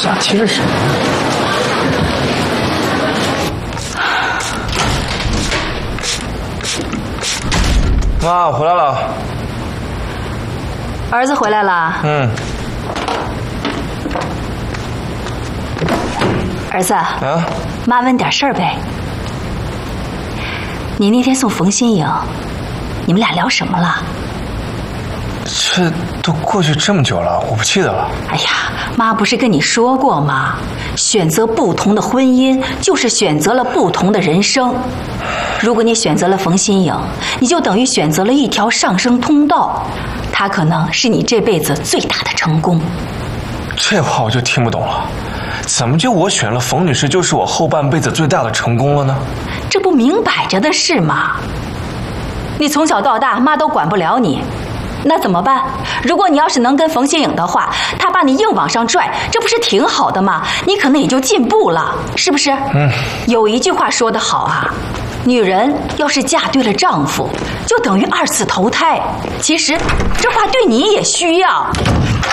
瞎接什么？ 妈，我回来了。 儿子回来了。 嗯。 儿子， 啊， 妈问点事儿呗。你那天送冯新颖，你们俩聊什么了？ 这都过去这么久了，我不记得了。 哎呀，妈不是跟你说过吗？选择不同的婚姻，就是选择了不同的人生。如果你选择了冯新颖，你就等于选择了一条上升通道，它可能是你这辈子最大的成功。 这话我就听不懂了，怎么就我选了冯女士，就是我后半辈子最大的成功了呢？ 这不明摆着的事吗？你从小到大，妈都管不了你。那怎么办？如果你要是能跟冯新颖的话，他把你硬往上拽，这不是挺好的吗？你可能也就进步了，是不是？嗯。有一句话说得好啊，女人要是嫁对了丈夫，就等于2次投胎。其实这话对你也需要。